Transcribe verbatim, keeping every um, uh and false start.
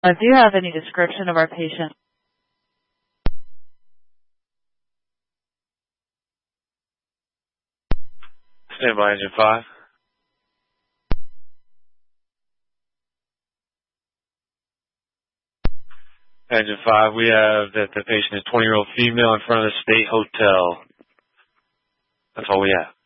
Uh, do you have any description of our patient? Stand by, Engine five. Engine five, we have that the patient is twenty-year-old female in front of the State Hotel. That's all we have.